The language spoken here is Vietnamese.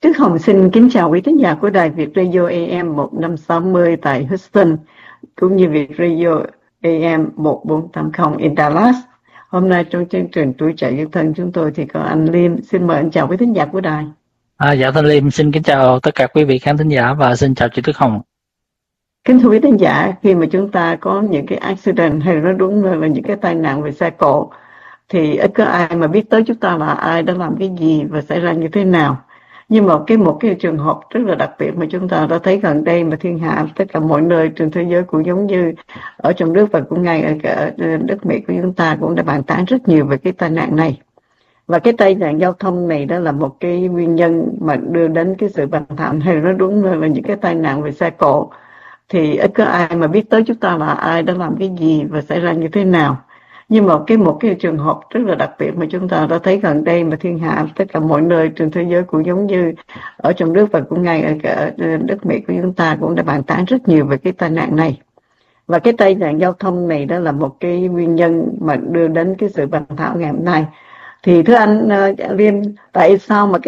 Đức Hồng xin kính chào quý thính giả của Đài Việt Radio AM 1560 tại Houston, cũng như Việt Radio AM 1480 in Dallas. Hôm nay trong chương trình Tuổi Trẻ Yêu Thân chúng tôi thì có anh Liêm. Xin mời anh chào quý thính giả của đài. Dạ Thanh Liêm xin kính chào tất cả quý vị khán thính giả và xin chào chị Tuyết Hồng. Kính thưa quý thính giả, khi mà chúng ta có những cái accident hay nói đúng là những cái tai nạn về xe cộ thì ít có ai mà biết tới chúng ta là ai, đã làm cái gì và xảy ra như thế nào. Nhưng mà một cái trường hợp rất là đặc biệt mà chúng ta đã thấy gần đây mà thiên hạ tất cả mọi nơi trên thế giới cũng giống như ở trong nước và cũng ngay ở đất Mỹ của chúng ta cũng đã bàn tán rất nhiều về cái tai nạn này. Và cái tai nạn giao thông này đó là một cái nguyên nhân mà đưa đến cái sự bằng thẳng hay nói đúng là những cái tai nạn về xe cộ thì ít có ai mà biết tới chúng ta là ai, đã làm cái gì và xảy ra như thế nào. Nhưng mà một cái trường hợp rất là đặc biệt mà chúng ta đã thấy gần đây mà thiên hạ tất cả mọi nơi trên thế giới cũng giống như ở trong nước và cũng ngay ở đất Mỹ của chúng ta cũng đã bàn tán rất nhiều về cái tai nạn này. Và cái tai nạn giao thông này đó là một cái nguyên nhân mà đưa đến cái sự bàn thảo ngày hôm nay. Thì thưa anh Liêm, tại sao mà